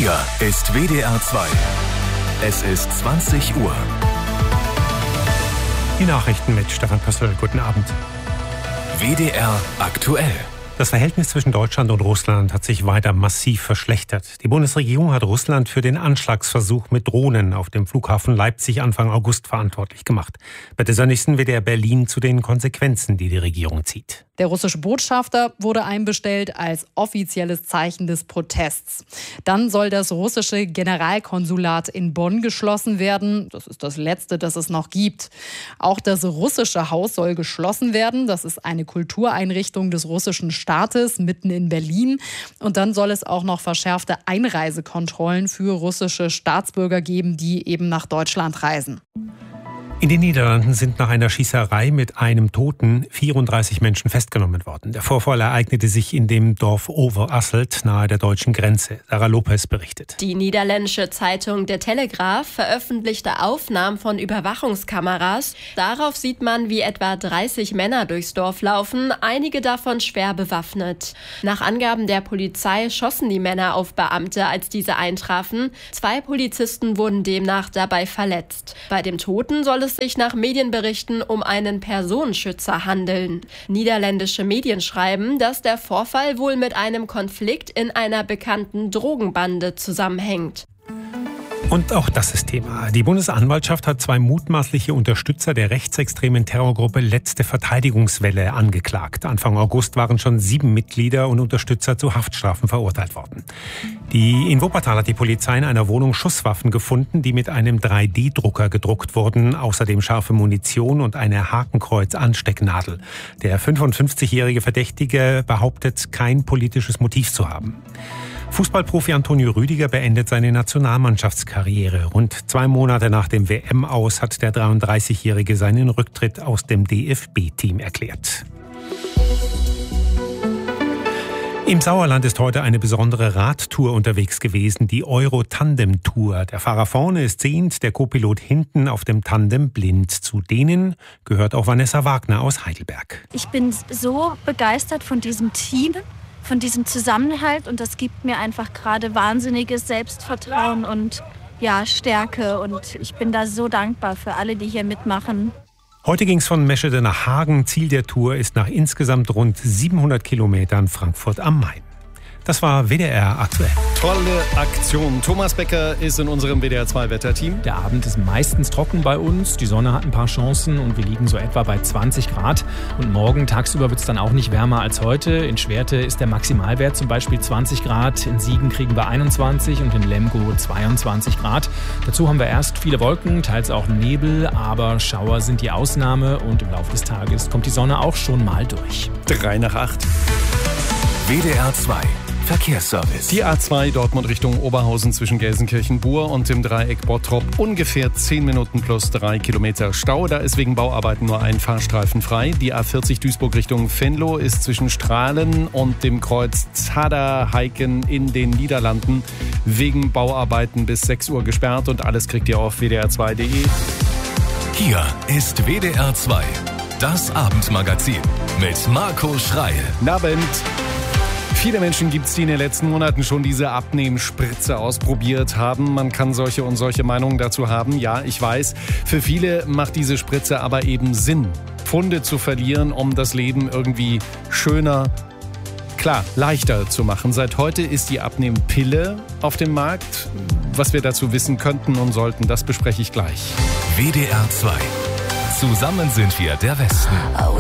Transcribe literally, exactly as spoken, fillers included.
Hier ist W D R zwei. Es ist zwanzig Uhr. Die Nachrichten mit Stefan Pössl. Guten Abend. W D R aktuell. Das Verhältnis zwischen Deutschland und Russland hat sich weiter massiv verschlechtert. Die Bundesregierung hat Russland für den Anschlagsversuch mit Drohnen auf dem Flughafen Leipzig Anfang August verantwortlich gemacht. Bitte Sönnigsen W D R Berlin zu den Konsequenzen, die die Regierung zieht. Der russische Botschafter wurde einbestellt als offizielles Zeichen des Protests. Dann soll das russische Generalkonsulat in Bonn geschlossen werden. Das ist das Letzte, das es noch gibt. Auch das russische Haus soll geschlossen werden. Das ist eine Kultureinrichtung des russischen Staates mitten in Berlin. Und dann soll es auch noch verschärfte Einreisekontrollen für russische Staatsbürger geben, die eben nach Deutschland reisen. In den Niederlanden sind nach einer Schießerei mit einem Toten vierunddreißig Menschen festgenommen worden. Der Vorfall ereignete sich in dem Dorf Overasselt nahe der deutschen Grenze. Sarah Lopez berichtet. Die niederländische Zeitung Der Telegraaf veröffentlichte Aufnahmen von Überwachungskameras. Darauf sieht man, wie etwa dreißig Männer durchs Dorf laufen, einige davon schwer bewaffnet. Nach Angaben der Polizei schossen die Männer auf Beamte, als diese eintrafen. Zwei Polizisten wurden demnach dabei verletzt. Bei dem Toten soll es sich nach Medienberichten um einen Personenschützer handeln. Niederländische Medien schreiben, dass der Vorfall wohl mit einem Konflikt in einer bekannten Drogenbande zusammenhängt. Und auch das ist Thema. Die Bundesanwaltschaft hat zwei mutmaßliche Unterstützer der rechtsextremen Terrorgruppe Letzte Verteidigungswelle angeklagt. Anfang August waren schon sieben Mitglieder und Unterstützer zu Haftstrafen verurteilt worden. Die in Wuppertal hat die Polizei in einer Wohnung Schusswaffen gefunden, die mit einem drei D Drucker gedruckt wurden. Außerdem scharfe Munition und eine Hakenkreuz-Anstecknadel. Der fünfundfünfzigjährige Verdächtige behauptet, kein politisches Motiv zu haben. Fußballprofi Antonio Rüdiger beendet seine Nationalmannschaftskarriere. Rund zwei Monate nach dem W M-Aus hat der dreiunddreißigjährige seinen Rücktritt aus dem D F B-Team erklärt. Im Sauerland ist heute eine besondere Radtour unterwegs gewesen, die Euro-Tandem-Tour. Der Fahrer vorne ist sehend, der Co-Pilot hinten auf dem Tandem blind. Zu denen gehört auch Vanessa Wagner aus Heidelberg. Ich bin so begeistert von diesem Team, von diesem Zusammenhalt, und das gibt mir einfach gerade wahnsinniges Selbstvertrauen und ja, Stärke, und ich bin da so dankbar für alle, die hier mitmachen. Heute ging es von Meschede nach Hagen. Ziel der Tour ist nach insgesamt rund siebenhundert Kilometern Frankfurt am Main. Das war W D R aktuell. Tolle Aktion. Thomas Becker ist in unserem W D R zwei Wetterteam. Der Abend ist meistens trocken bei uns. Die Sonne hat ein paar Chancen und wir liegen so etwa bei zwanzig Grad. Und morgen tagsüber wird es dann auch nicht wärmer als heute. In Schwerte ist der Maximalwert zum Beispiel zwanzig Grad. In Siegen kriegen wir einundzwanzig und in Lemgo zweiundzwanzig Grad. Dazu haben wir erst viele Wolken, teils auch Nebel, aber Schauer sind die Ausnahme. Und im Laufe des Tages kommt die Sonne auch schon mal durch. Drei nach acht. W D R zwei. Verkehrsservice. Die A zwei Dortmund Richtung Oberhausen zwischen Gelsenkirchen-Bur und dem Dreieck Bottrop. Ungefähr zehn Minuten plus drei Kilometer Stau. Da ist wegen Bauarbeiten nur ein Fahrstreifen frei. Die A vierzig Duisburg Richtung Venlo ist zwischen Strahlen und dem Kreuz Zader-Heiken in den Niederlanden wegen Bauarbeiten bis sechs Uhr gesperrt. Und alles kriegt ihr auf w d r zwei punkt d e. Hier ist W D R zwei. Das Abendmagazin mit Marco Schreil. Guten Abend. Viele Menschen gibt es, die in den letzten Monaten schon diese Abnehmspritze ausprobiert haben. Man kann solche und solche Meinungen dazu haben. Ja, ich weiß, für viele macht diese Spritze aber eben Sinn, Pfunde zu verlieren, um das Leben irgendwie schöner, klar, leichter zu machen. Seit heute ist die Abnehmpille auf dem Markt. Was wir dazu wissen könnten und sollten, das bespreche ich gleich. W D R zwei. Zusammen sind wir der Westen.